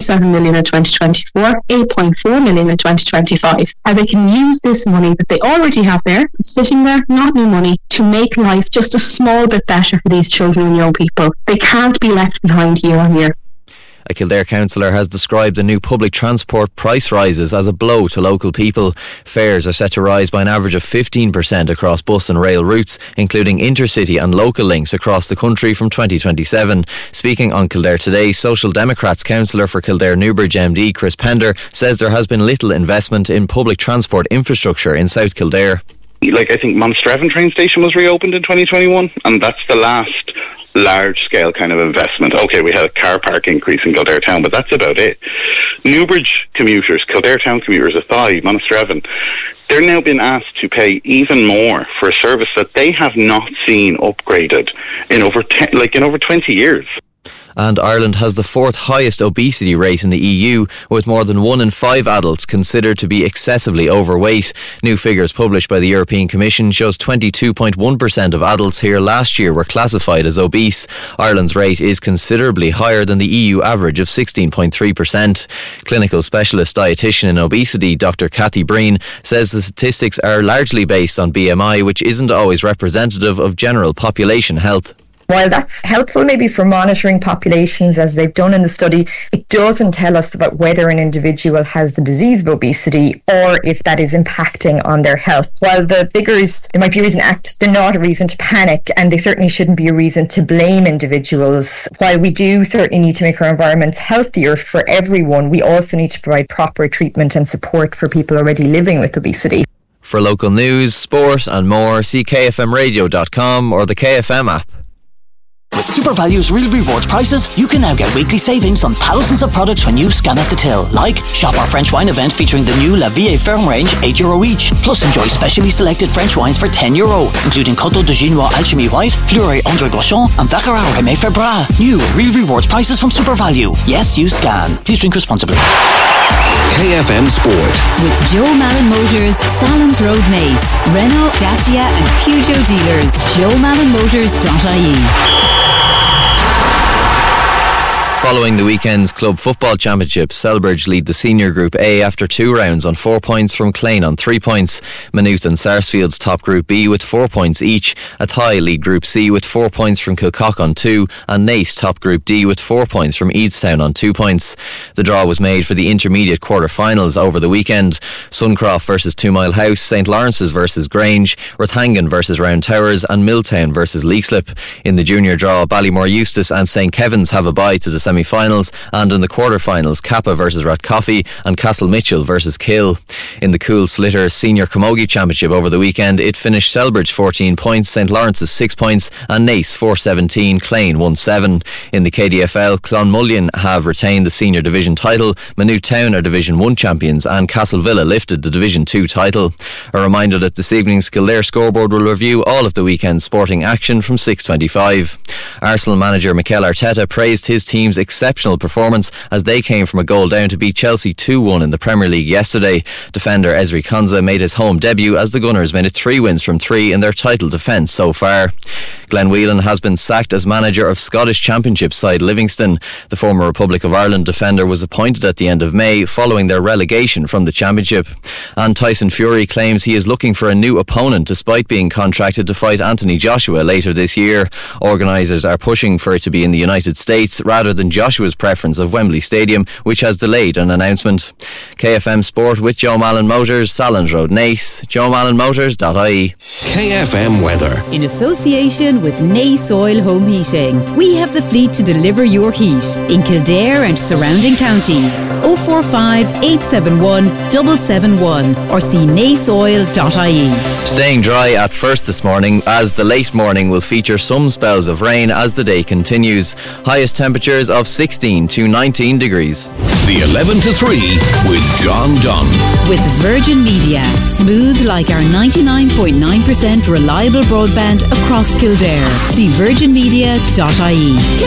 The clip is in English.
2.7 million in 2024, 8.4 million in 2025. And they can use this money that they already have there, sitting there, not new money, to make life just a small bit better for these children and young people. They can't be left behind year on year. A Kildare councillor has described the new public transport price rises as a blow to local people. Fares are set to rise by an average of 15% across bus and rail routes, including intercity and local links across the country from 2027. Speaking on Kildare Today, Social Democrats councillor for Kildare Newbridge MD Chris Pender says there has been little investment in public transport infrastructure in South Kildare. I think Monasterevin train station was reopened in 2021, and that's the last large-scale kind of investment. Okay, we had a car park increase in Kildare Town, but that's about it. Newbridge commuters, Kildare Town commuters, Athy, Monasterevin, they're now being asked to pay even more for a service that they have not seen upgraded in over 20 years. And Ireland has the fourth highest obesity rate in the EU, with more than 1 in 5 adults considered to be excessively overweight. New figures published by the European Commission shows 22.1% of adults here last year were classified as obese. Ireland's rate is considerably higher than the EU average of 16.3%. Clinical specialist dietitian in obesity, Dr. Cathy Breen, says the statistics are largely based on BMI, which isn't always representative of general population health. While that's helpful maybe for monitoring populations as they've done in the study, it doesn't tell us about whether an individual has the disease of obesity or if that is impacting on their health. While the figures, there might be a reason to act, they're not a reason to panic, and they certainly shouldn't be a reason to blame individuals. While we do certainly need to make our environments healthier for everyone, we also need to provide proper treatment and support for people already living with obesity. For local news, sport and more, see kfmradio.com or the KFM app. With SuperValue's Real Rewards prices, you can now get weekly savings on thousands of products when you scan at the till. Like, shop our French wine event featuring the new La Vie et Ferme range, €8 each. Plus enjoy specially selected French wines for €10, including Coteau de Ginois Alchimie White, Fleury André Gauchon and Baccarat Rémy Febras. New Real Rewards prices from SuperValue. Yes, you scan. Please drink responsibly. KFM Sport. With Joe Malin Motors, Salons Road Naas, Renault, Dacia and Peugeot dealers. JoeMalinMotors.ie. Following the weekend's Club Football Championship, Selbridge lead the Senior Group A after 2 rounds on 4 points from Clane on 3 points. Maynooth and Sarsfield's top Group B with 4 points each. Athy lead Group C with 4 points from Kilcock on 2, and Naas top Group D with 4 points from Eadstown on 2 points. The draw was made for the intermediate quarter-finals over the weekend. Suncroft versus 2 Mile House, St Lawrence's versus Grange, Rothangan versus Round Towers and Milltown versus Leixlip. In the junior draw, Ballymore Eustace and St Kevin's have a bye to the semi-finals, and in the quarter-finals, Kappa versus Rathcoffey and Castle Mitchell versus Kill. In the Cool Slitter Senior Camogie Championship over the weekend, it finished Selbridge 14 points, St Lawrence's 6 points and Naas 4-17, Clane 1-7. In the KDFL, Clonmullion have retained the Senior Division title, Maynooth Town are Division 1 champions and Castlevilla lifted the Division 2 title. A reminder that this evening's Kildare scoreboard will review all of the weekend's sporting action from 6:25. Arsenal manager Mikel Arteta praised his team's exceptional performance as they came from a goal down to beat Chelsea 2-1 in the Premier League yesterday. Defender Ezri Konsa made his home debut as the Gunners made it 3 wins from 3 in their title defence so far. Glenn Whelan has been sacked as manager of Scottish Championship side Livingston. The former Republic of Ireland defender was appointed at the end of May following their relegation from the Championship. And Tyson Fury claims he is looking for a new opponent despite being contracted to fight Anthony Joshua later this year. Organisers are pushing for it to be in the United States rather than Joshua's preference of Wembley Stadium, which has delayed an announcement. KFM Sport with Joe Malin Motors, Salons Road Naas, JoeMalinMotors.ie. KFM Weather. In association with Naas Oil Home Heating, we have the fleet to deliver your heat in Kildare and surrounding counties. 045 871 771 or see naasoil.ie. Staying dry at first this morning, as the late morning will feature some spells of rain as the day continues. Highest temperatures of 16 to 19 degrees. The 11 to 3 with John Dunn. With Virgin Media, smooth like our 99.9% reliable broadband across Kildare. See virginmedia.ie.